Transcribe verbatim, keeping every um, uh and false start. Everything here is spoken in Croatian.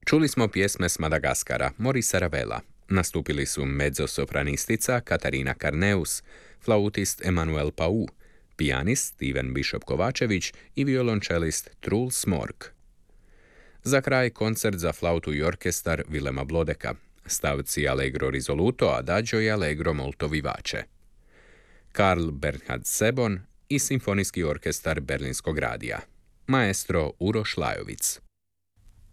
Čuli smo pjesme s Madagaskara, Morisa Ravela. Nastupili su mezzosopranistica Katarina Karneus, flautist Emanuel Pau, pijanist Steven Bishop-Kovačević i violončelist Truls Mork. Za kraj koncert za flautu i orkestar Vilema Blodeka, stavci Allegro risoluto, adagio i Allegro molto vivace. Karl Bernhard Sebon i simfonijski orkestar Berlinskog radija. Maestro Uroš Lajovic.